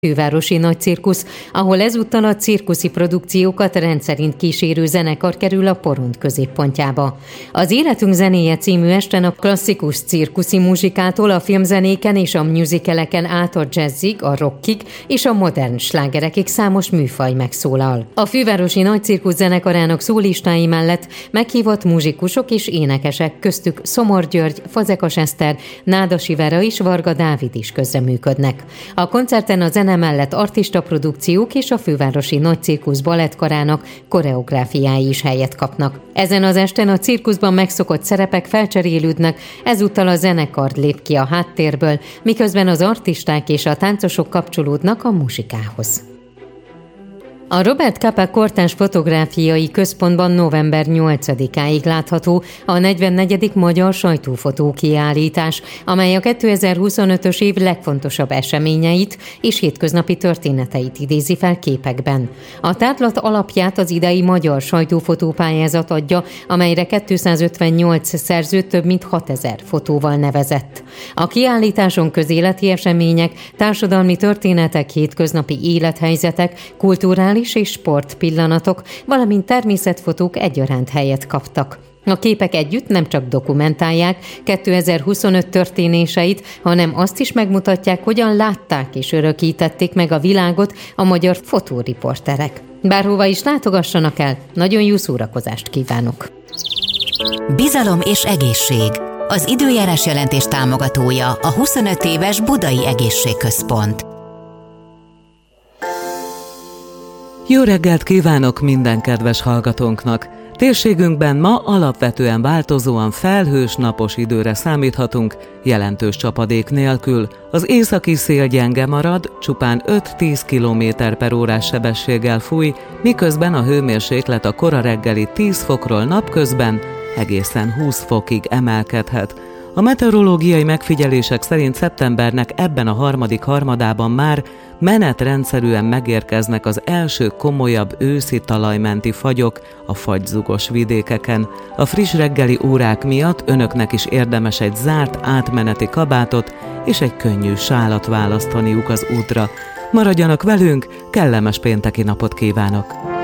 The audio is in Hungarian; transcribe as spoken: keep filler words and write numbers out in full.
Fővárosi Nagycirkusz, ahol ezúttal a cirkuszi produkciókat rendszerint kísérő zenekar kerül a porond középpontjába. Az Életünk zenéje című esten a klasszikus cirkuszi muzsikától a filmzenéken és a musicaleken át a jazzig, a rockig és a modern slágerekig számos műfaj megszólal. A Fővárosi Nagycirkusz zenekarának szólistái mellett meghívott muzsikusok és énekesek, köztük Szomor György, Fazekas Eszter, Nádasi Vera és Varga Dávid is közreműködnek. A koncerten a zene mellett artista produkciók és a Fővárosi Nagycirkusz balettkarának koreográfiái is helyet kapnak. Ezen az esten a cirkuszban megszokott szerepek felcserélődnek, ezúttal a zenekar lép ki a háttérből, miközben az artisták és a táncosok kapcsolódnak a muzsikához. A Robert Capa Kortárs Fotográfiai Központban november nyolcadikáig látható a negyvennegyedik Magyar Sajtófotó kiállítás, amely a kétezer-huszonötös év legfontosabb eseményeit és hétköznapi történeteit idézi fel képekben. A tárlat alapját az idei Magyar Sajtófotó pályázat adja, amelyre kétszázötvennyolc szerző több mint hatezer fotóval nevezett. A kiállításon közéleti események, társadalmi történetek, hétköznapi élethelyzetek, kulturális és sportpillanatok, valamint természetfotók egyaránt helyet kaptak. A képek együtt nem csak dokumentálják kétezer-huszonöt történéseit, hanem azt is megmutatják, hogyan látták és örökítették meg a világot a magyar fotóriporterek. Bárhova is látogassanak el, nagyon jó szórakozást kívánok! Bizalom és egészség. Az időjárás jelentés támogatója a huszonöt éves Budai Egészségközpont. Jó reggelt kívánok minden kedves hallgatónknak! Térségünkben ma alapvetően változóan felhős, napos időre számíthatunk, jelentős csapadék nélkül. Az északi szél gyenge marad, csupán öt-tíz kilométer per órás sebességgel fúj, miközben a hőmérséklet a kora reggeli tíz fokról napközben egészen húsz fokig emelkedhet. A meteorológiai megfigyelések szerint szeptembernek ebben a harmadik harmadában már menetrendszerűen megérkeznek az első komolyabb őszi talajmenti fagyok a fagyzugos vidékeken. A friss reggeli órák miatt önöknek is érdemes egy zárt átmeneti kabátot és egy könnyű sálat választaniuk az útra. Maradjanak velünk, kellemes pénteki napot kívánok!